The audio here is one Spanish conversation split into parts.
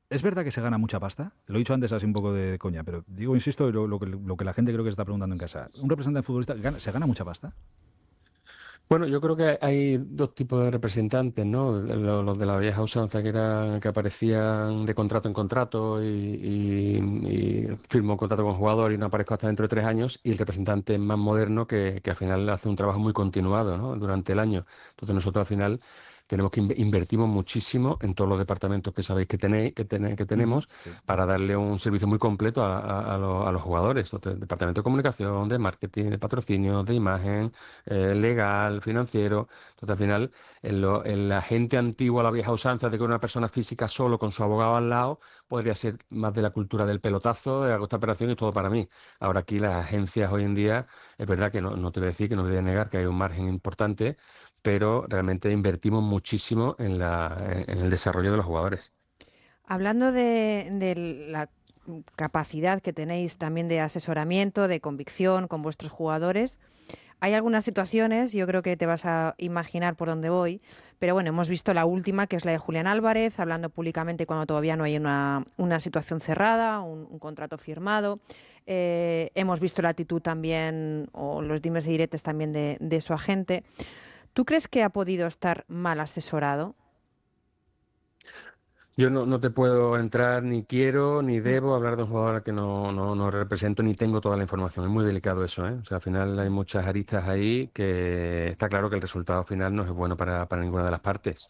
¿Es verdad que se gana mucha pasta? Lo he dicho antes así un poco de coña, pero digo, insisto, lo que la gente creo que se está preguntando en casa. ¿Un representante futbolista se gana mucha pasta? Bueno, yo creo que hay dos tipos de representantes, ¿no? Los de la vieja usanza que aparecían de contrato en contrato y firmo un contrato con un jugador y no aparezco hasta dentro de 3 años, y el representante más moderno que al final hace un trabajo muy continuado, ¿no? Durante el año. Entonces nosotros al final tenemos que invertimos muchísimo en todos los departamentos que sabéis que tenéis, que Ujú, tenemos, sí. para darle un servicio muy completo a los jugadores. Entonces, departamento de comunicación, de marketing, de patrocinio, de imagen, legal, financiero. Entonces, al final, en la gente antigua, la vieja usanza de que una persona física solo con su abogado al lado, podría ser más de la cultura del pelotazo, de la costa operación y todo para mí. Ahora aquí las agencias hoy en día, es verdad que no te voy a decir, que no te voy a negar que hay un margen importante, pero realmente invertimos muchísimo en el desarrollo de los jugadores. Hablando de la capacidad que tenéis también de asesoramiento, de convicción con vuestros jugadores, hay algunas situaciones, yo creo que te vas a imaginar por dónde voy, pero bueno, hemos visto la última, que es la de Julián Álvarez, hablando públicamente cuando todavía no hay una situación cerrada, un contrato firmado. Hemos visto la actitud también, o los dimes y diretes también de su agente. ¿Tú crees que ha podido estar mal asesorado? Yo no te puedo entrar, ni quiero, ni Mm. debo hablar de un jugador al que no represento, ni tengo toda la información. Es muy delicado eso, ¿eh? O sea, al final hay muchas aristas ahí que está claro que el resultado final no es bueno para ninguna de las partes.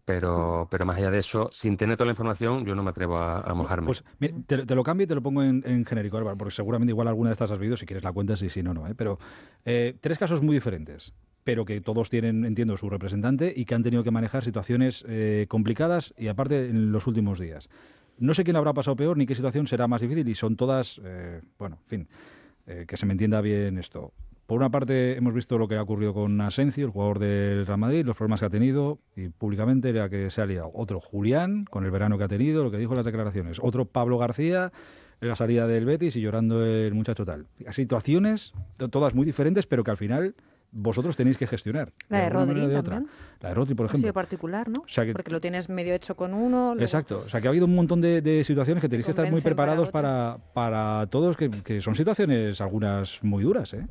Pero más allá de eso, sin tener toda la información, yo no me atrevo a mojarme. Pues mira, te lo cambio y te lo pongo en genérico, Álvaro, porque seguramente igual alguna de estas has visto, si quieres la cuentas y si no, no. Pero tres casos muy diferentes, pero que todos tienen, entiendo, su representante y que han tenido que manejar situaciones complicadas y aparte en los últimos días. No sé quién habrá pasado peor ni qué situación será más difícil y son todas, bueno, en fin, que se me entienda bien esto. Por una parte, hemos visto lo que ha ocurrido con Asensio, el jugador del Real Madrid, los problemas que ha tenido, y públicamente era que se ha liado. Otro Julián, con el verano que ha tenido, lo que dijo en las declaraciones. Otro Pablo García, en la salida del Betis y llorando el muchacho tal. Situaciones, todas muy diferentes, pero que al final vosotros tenéis que gestionar, La de de alguna manera o Rodri de otra. también. La de Rodri, por Ha sido ejemplo. particular, ¿no? O sea que Porque lo tienes medio hecho con uno, luego exacto, o sea que ha habido un montón de situaciones que te tenéis que estar muy convencen para preparados otro. para todos, que son situaciones algunas muy duras, ¿eh?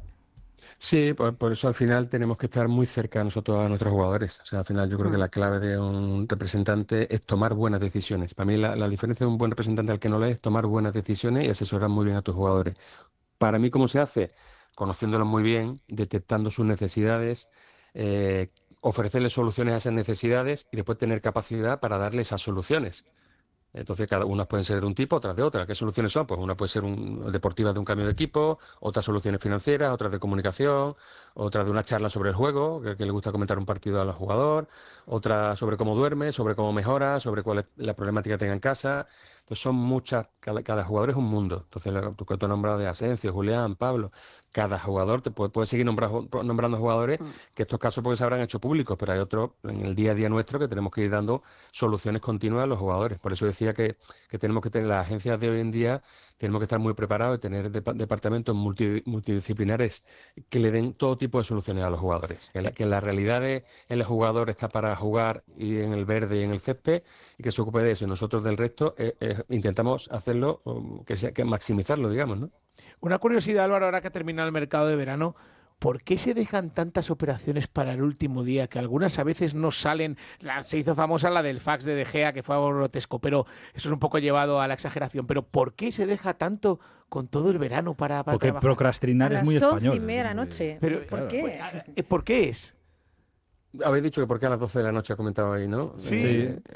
Sí, por eso al final tenemos que estar muy cerca nosotros a nuestros jugadores. O sea, al final yo creo que Mm. la clave de un representante es tomar buenas decisiones. Para mí la diferencia de un buen representante al que no lo es tomar buenas decisiones y asesorar muy bien a tus jugadores. Para mí, ¿cómo se hace? Conociéndolos muy bien, detectando sus necesidades, eh, ofrecerles soluciones a esas necesidades y después tener capacidad para darles esas soluciones. Entonces, unas pueden ser de un tipo, otras de otra. ¿Qué soluciones son? Pues una puede ser deportiva de un cambio de equipo, otras soluciones financieras, otras de comunicación, otras de una charla sobre el juego, que le gusta comentar un partido al jugador, otra sobre cómo duerme, sobre cómo mejora, sobre cuál es la problemática que tenga en casa. Entonces, son muchas, cada jugador es un mundo. Entonces, tú que tú has nombrado de Asensio, Julián, Pablo, cada jugador te puede seguir nombrando jugadores Mm. que estos casos porque se habrán hecho públicos, pero hay otros en el día a día nuestro que tenemos que ir dando soluciones continuas a los jugadores. Por eso decía que tenemos que tener las agencias de hoy en día, tenemos que estar muy preparados y tener departamentos multidisciplinares que le den todo tipo de soluciones a los jugadores. Que la realidad de el jugador está para jugar y en el verde y en el césped y que se ocupe de eso. Y nosotros del resto intentamos hacerlo, que maximizarlo, digamos, ¿no? Una curiosidad, Álvaro, ahora que ha terminado el mercado de verano, ¿por qué se dejan tantas operaciones para el último día? Que algunas a veces no salen. Se hizo famosa la del fax de Gea, que fue algo grotesco, pero eso es un poco llevado a la exageración. Pero ¿por qué se deja tanto con todo el verano para Porque trabajar? A procrastinar es muy las once y español. media de la noche. Pero, ¿Por Claro. qué? ¿por qué es? Habéis dicho que por qué a las 12 de la noche ha comentado ahí, ¿no? Sí. Sí.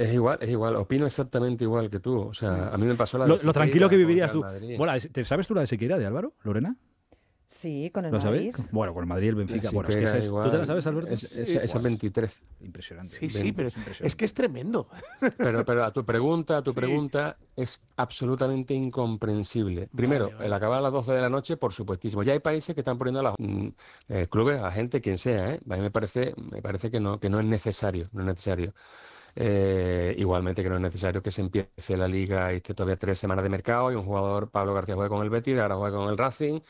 Es igual, opino exactamente igual que tú. O sea, Mm. a mí me pasó la de Lo tranquilo que Siqueira con el vivirías Real tú. Madrid. Bueno, ¿te sabes tú la de Sequeira de Álvaro, Lorena? Sí, con el ¿Lo sabéis? Madrid. Bueno, con el Madrid y el La Benfica. Bueno, es que Siqueira ¿tú te la igual, sabes, Alberto? esa Buah, 23. impresionante. Sí, sí, pero Es es impresionante. que es tremendo. Pero Sí. a tu pregunta es absolutamente incomprensible. Vale, Primero, el vale. acabar a las 12 de la noche, por supuestísimo. Ya hay países que están poniendo a clubes, a gente, quien sea, ¿eh? A mí me parece que no es necesario, no es necesario. Igualmente que no es necesario que se empiece la liga y esté todavía 3 semanas de mercado y un jugador, Pablo García, juegue con el Betis, ahora juega con el Racing